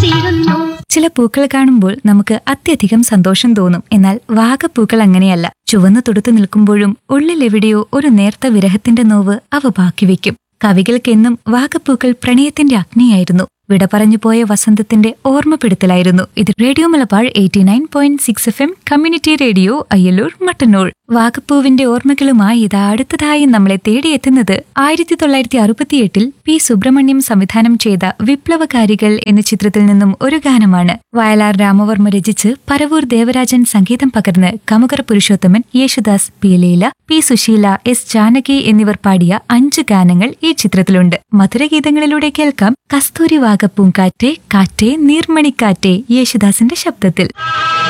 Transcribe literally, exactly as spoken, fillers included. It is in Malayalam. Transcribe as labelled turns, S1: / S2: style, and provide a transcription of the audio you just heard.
S1: ചില പൂക്കൾ കാണുമ്പോൾ നമുക്ക് അത്യധികം സന്തോഷം തോന്നും. എന്നാൽ വാഗപ്പൂക്കൾ അങ്ങനെയല്ല. ചുവന്നു തൊടുത്തു നിൽക്കുമ്പോഴും ഉള്ളിൽ എവിടെയോ ഒരു നേർത്ത വിരഹത്തിന്റെ നോവ് അവ ബാക്കിവെക്കും. കവികൾക്കെന്നും വാഗപ്പൂക്കൾ പ്രണയത്തിന്റെ അഗ്നിയായിരുന്നു. വിട പറഞ്ഞു പോയ വസന്തത്തിന്റെ ഓർമ്മപ്പെടുത്തലായിരുന്നു ഇത്. Radio Malabar eighty nine point six F M community radio Ayyallur Mattannur. വാഗപ്പൂവിന്റെ ഓർമ്മകളുമായി ഇതാ അടുത്തതായി നമ്മളെ തേടിയെത്തുന്നത് ആയിരത്തി തൊള്ളായിരത്തി അറുപത്തിയെട്ടിൽ പി സുബ്രഹ്മണ്യം സംവിധാനം ചെയ്ത വിപ്ലവകാരികൾ എന്ന ചിത്രത്തിൽ നിന്നും ഒരു ഗാനമാണ്. വയലാർ രാമവർമ്മ രചിച്ച് പരവൂർ ദേവരാജൻ സംഗീതം പകർന്ന് Kamukar Purushothaman, Yesudas, P Leela, P Susheela, S Janaki എന്നിവർ പാടിയ അഞ്ച് ഗാനങ്ങൾ ഈ ചിത്രത്തിലുണ്ട്. മധുരഗീതങ്ങളിലൂടെ കേൾക്കാം കസ്തൂരി വാഗപ്പൂങ്കാറ്റേ കാറ്റേ നീർമണിക്കാറ്റേ യേശുദാസിന്റെ ശബ്ദത്തിൽ.